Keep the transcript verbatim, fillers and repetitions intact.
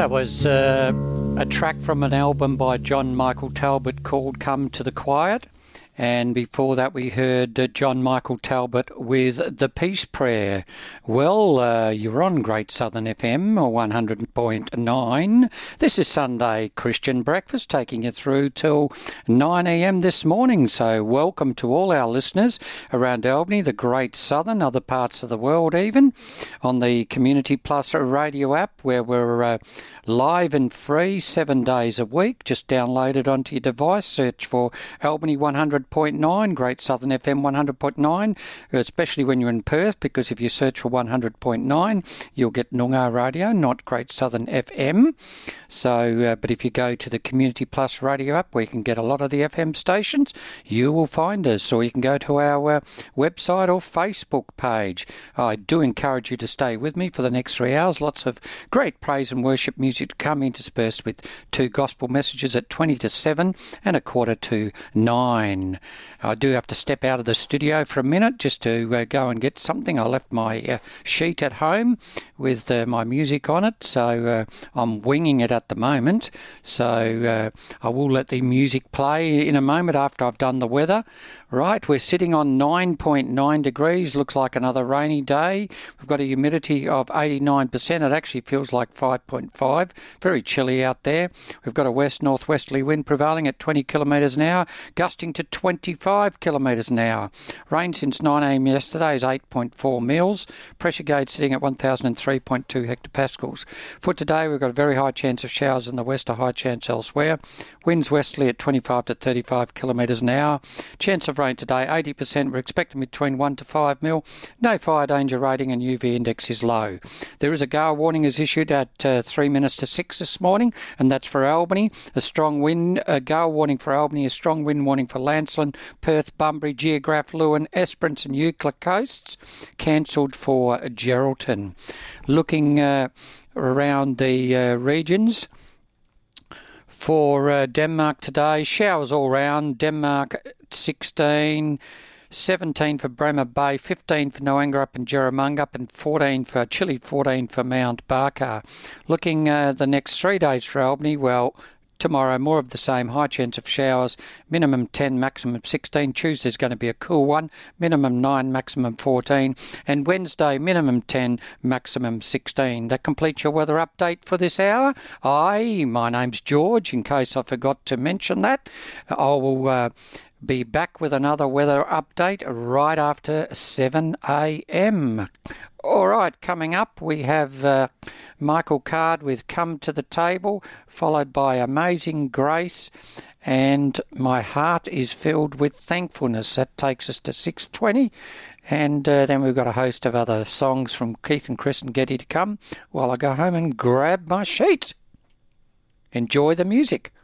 That was uh, a track from an album by John Michael Talbot called Come to the Quiet. And before that, we heard uh, John Michael Talbot with The Peace Prayer. Well, uh, you're on Great Southern F M, one hundred point nine. This is Sunday Christian Breakfast, taking you through till nine a m this morning. So welcome to all our listeners around Albany, the Great Southern, other parts of the world even, on the Community Plus radio app, where we're uh, live and free seven days a week. Just download it onto your device, search for Albany one hundred point nine, Great Southern F M one hundred point nine, especially when you're in Perth, because if you search for one hundred point nine, you'll get Noongar Radio, not Great Southern F M. So, uh, but if you go to the Community Plus radio app, where you can get a lot of the F M stations, you will find us, or you can go to our uh, website or Facebook page. I do encourage you to stay with me for the next three hours. Lots of great praise and worship music to come, interspersed with two gospel messages at twenty to seven and a quarter to nine. I do have to step out of the studio for a minute just to uh, go and get something. I left my uh, sheet at home with uh, my music on it, so uh, I'm winging it at the moment. So uh, I will let the music play in a moment after I've done the weather. Right, we're sitting on nine point nine degrees, looks like another rainy day. We've got a humidity of eighty-nine percent. It actually feels like five point five. Very chilly out there. We've got a west-northwesterly wind prevailing at twenty kilometres an hour, gusting to twenty-five kilometres an hour. Rain since nine a m yesterday is eight point four mils. Pressure gauge sitting at one thousand three point two hectopascals. For today, we've got a very high chance of showers in the west, a high chance elsewhere. Winds westerly at twenty-five to thirty-five kilometres an hour. Chance of rain today, eighty percent. We're expecting between one to five mil. No fire danger rating and U V index is low. There is a gale warning is issued at uh, three minutes to six this morning, and that's for Albany. A strong wind, a gale warning for Albany, a strong wind warning for Lancelin, Perth, Bunbury, Geograph, Lewin, Esperance and Euclid coasts. Cancelled for Geraldton. Looking uh, around the uh, regions. For uh, Denmark today, showers all round. Denmark sixteen, seventeen for Bremer Bay, fifteen for Noangarup and Jerramungup, and fourteen for Chile, fourteen for Mount Barker. Looking uh, the next three days for Albany, well, tomorrow, more of the same, high chance of showers, minimum ten, maximum sixteen. Tuesday's going to be a cool one, minimum nine, maximum fourteen. And Wednesday, minimum ten, maximum sixteen. That completes your weather update for this hour. I, my name's George, in case I forgot to mention that. I will uh, be back with another weather update right after seven a m. All right, coming up we have uh, Michael Card with Come to the Table, followed by Amazing Grace and My Heart is Filled with Thankfulness. That takes us to six twenty, and uh, then we've got a host of other songs from Keith and Chris and Getty to come while I go home and grab my sheet. Enjoy the music.